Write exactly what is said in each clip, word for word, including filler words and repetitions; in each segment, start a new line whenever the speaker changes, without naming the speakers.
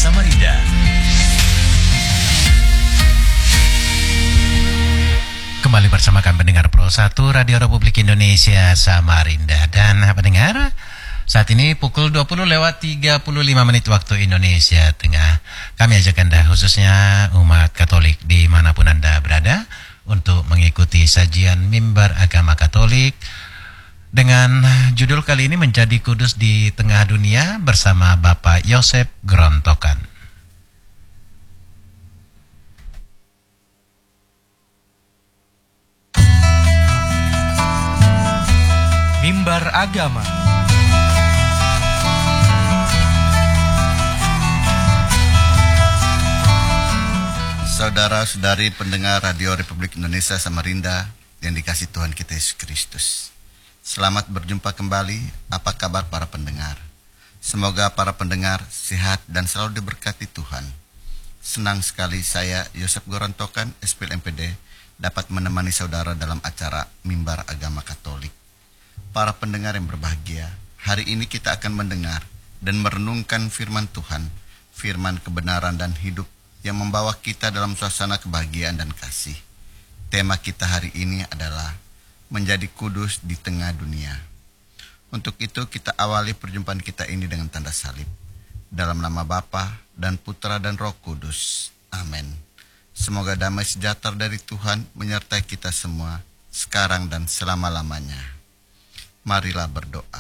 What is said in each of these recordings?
Samarinda.
Kembali bersama kami pendengar Pro satu Radio Republik Indonesia Samarinda. Dan pendengar, saat ini pukul dua puluh lewat tiga puluh lima menit waktu Indonesia Tengah. Kami ajak Anda, khususnya umat Katolik dimanapun Anda berada, untuk mengikuti sajian Mimbar Agama Katolik dengan judul kali ini Menjadi Kudus di Tengah Dunia bersama Bapak Yosep Gerontokan.
Mimbar Agama.
Saudara-saudari pendengar Radio Republik Indonesia Samarinda yang dikasihi Tuhan kita Yesus Kristus, selamat berjumpa kembali. Apa kabar para pendengar? Semoga para pendengar sehat dan selalu diberkati Tuhan. Senang sekali saya, Yosep Gerontokan, S P L M P D, dapat menemani saudara dalam acara Mimbar Agama Katolik. Para pendengar yang berbahagia, hari ini kita akan mendengar dan merenungkan firman Tuhan, firman kebenaran dan hidup yang membawa kita dalam suasana kebahagiaan dan kasih. Tema kita hari ini adalah menjadi kudus di tengah dunia. Untuk itu kita awali perjumpaan kita ini dengan tanda salib. Dalam nama Bapa dan Putra dan Roh Kudus. Amin. Semoga damai sejahtera dari Tuhan menyertai kita semua, sekarang dan selama-lamanya. Marilah berdoa.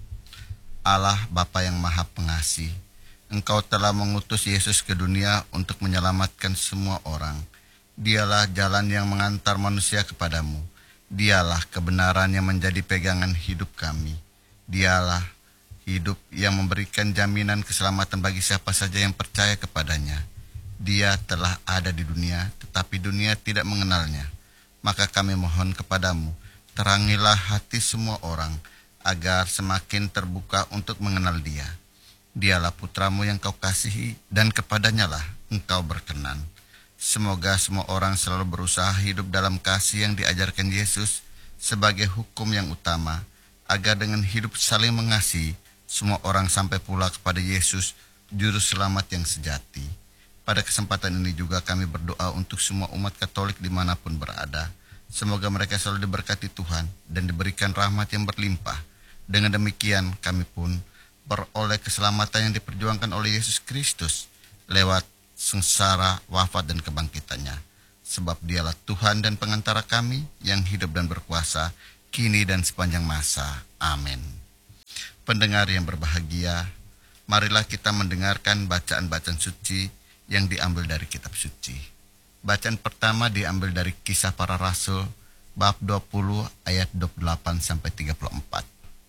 Allah Bapa yang Maha Pengasih, Engkau telah mengutus Yesus ke dunia untuk menyelamatkan semua orang. Dialah jalan yang mengantar manusia kepadamu. Dialah kebenaran yang menjadi pegangan hidup kami. Dialah hidup yang memberikan jaminan keselamatan bagi siapa saja yang percaya kepadanya. Dia telah ada di dunia, tetapi dunia tidak mengenalnya. Maka kami mohon kepadamu, terangilah hati semua orang, agar semakin terbuka untuk mengenal dia. Dialah putramu yang kau kasihi, dan kepadanya lah engkau berkenan. Semoga semua orang selalu berusaha hidup dalam kasih yang diajarkan Yesus sebagai hukum yang utama, agar dengan hidup saling mengasihi, semua orang sampai pula kepada Yesus, Juru Selamat yang sejati. Pada kesempatan ini juga kami berdoa untuk semua umat Katolik dimanapun berada. Semoga mereka selalu diberkati Tuhan dan diberikan rahmat yang berlimpah. Dengan demikian kami pun beroleh keselamatan yang diperjuangkan oleh Yesus Kristus lewat sengsara, wafat dan kebangkitannya. Sebab dialah Tuhan dan pengantara kami yang hidup dan berkuasa kini dan sepanjang masa. Amin. Pendengar yang berbahagia, marilah kita mendengarkan bacaan-bacaan suci yang diambil dari kitab suci. Bacaan pertama diambil dari Kisah Para Rasul bab dua puluh ayat dua puluh delapan sampai tiga puluh empat.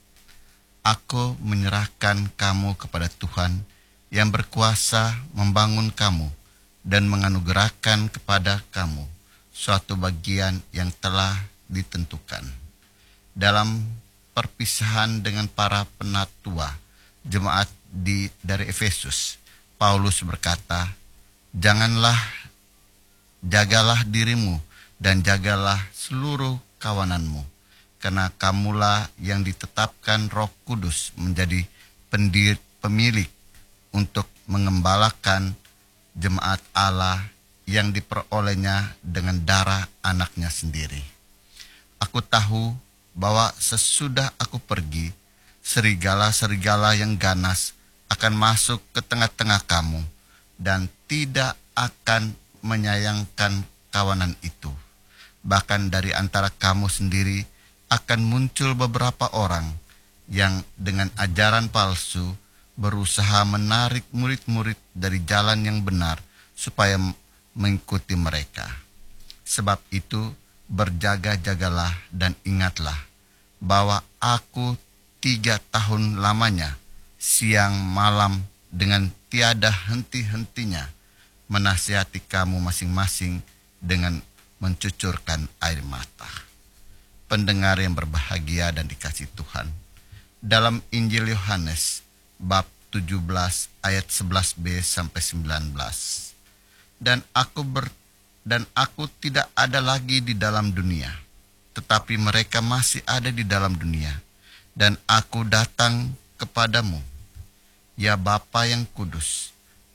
Aku menyerahkan kamu kepada Tuhan yang berkuasa membangun kamu dan menganugerahkan kepada kamu suatu bagian yang telah ditentukan. Dalam perpisahan dengan para penatua jemaat di dari Efesus, Paulus berkata, "Janganlah Jagalah dirimu dan jagalah seluruh kawananmu, karena kamulah yang ditetapkan Roh Kudus menjadi pendir, pemilik untuk mengembalakan jemaat Allah yang diperolehnya dengan darah anaknya sendiri. Aku tahu bahwa sesudah aku pergi, serigala-serigala yang ganas akan masuk ke tengah-tengah kamu dan tidak akan menyayangkan kawanan itu. Bahkan dari antara kamu sendiri akan muncul beberapa orang yang dengan ajaran palsu berusaha menarik murid-murid dari jalan yang benar supaya mengikuti mereka. Sebab itu berjaga-jagalah dan ingatlah bahwa aku tiga tahun lamanya siang malam dengan tiada henti-hentinya menasihati kamu masing-masing dengan mencucurkan air mata." Pendengar yang berbahagia dan dikasihi Tuhan, dalam Injil Yohanes bab tujuh belas ayat sebelas b sampai sembilan belas. Dan aku ber, dan aku tidak ada lagi di dalam dunia, tetapi mereka masih ada di dalam dunia, dan aku datang kepadamu. Ya Bapa yang kudus,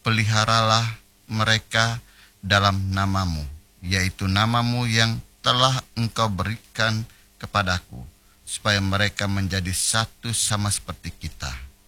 peliharalah mereka dalam namamu, yaitu namamu yang telah engkau berikan kepadaku, supaya mereka menjadi satu sama seperti kita.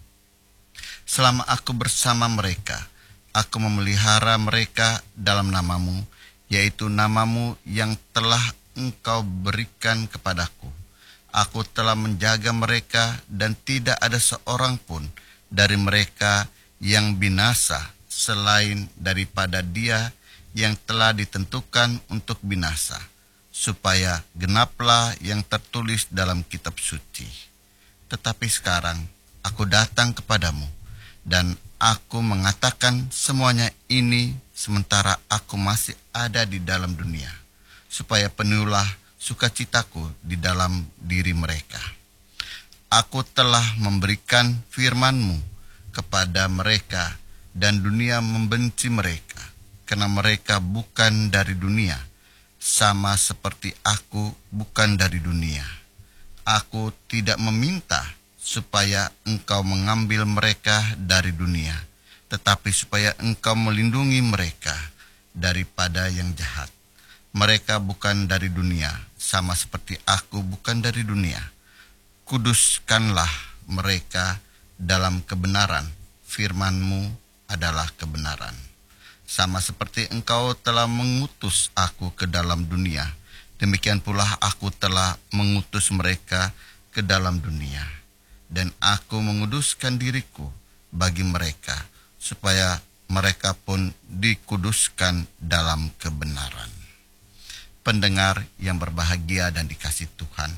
Selama aku bersama mereka, aku memelihara mereka dalam namamu, yaitu namamu yang telah engkau berikan kepadaku. Aku telah menjaga mereka dan tidak ada seorang pun dari mereka yang binasa selain daripada dia yang telah ditentukan untuk binasa, supaya genaplah yang tertulis dalam kitab suci. Tetapi sekarang aku datang kepadamu, dan aku mengatakan semuanya ini sementara aku masih ada di dalam dunia, supaya penuhlah sukacitaku di dalam diri mereka. Aku telah memberikan firman-Mu kepada mereka, dan dunia membenci mereka, karena mereka bukan dari dunia, sama seperti aku bukan dari dunia. Aku tidak meminta supaya engkau mengambil mereka dari dunia, tetapi supaya engkau melindungi mereka daripada yang jahat. Mereka bukan dari dunia, sama seperti aku bukan dari dunia. Kuduskanlah mereka dalam kebenaran, firman-Mu adalah kebenaran. Sama seperti engkau telah mengutus aku ke dalam dunia, demikian pula aku telah mengutus mereka ke dalam dunia. Dan aku menguduskan diriku bagi mereka, supaya mereka pun dikuduskan dalam kebenaran. Pendengar yang berbahagia dan dikasihi Tuhan,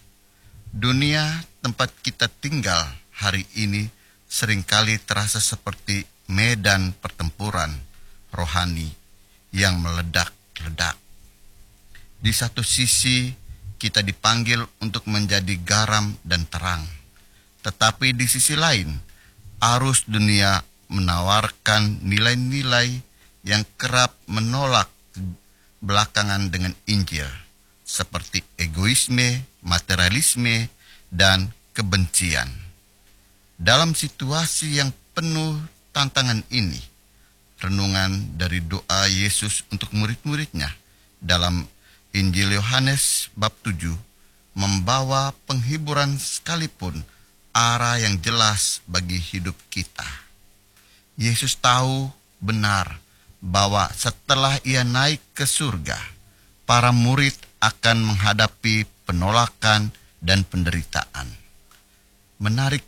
dunia tempat kita tinggal hari ini seringkali terasa seperti medan pertempuran rohani yang meledak-ledak. Di satu sisi kita dipanggil untuk menjadi garam dan terang, tetapi di sisi lain arus dunia menawarkan nilai-nilai yang kerap menolak belakangan dengan Injil, seperti egoisme, materialisme, dan kebencian. Dalam situasi yang penuh tantangan ini, renungan dari doa Yesus untuk murid-muridnya dalam Injil Yohanes bab tujuh membawa penghiburan sekalipun arah yang jelas bagi hidup kita. Yesus tahu benar bahwa setelah ia naik ke surga, para murid akan menghadapi penolakan dan penderitaan. Menarik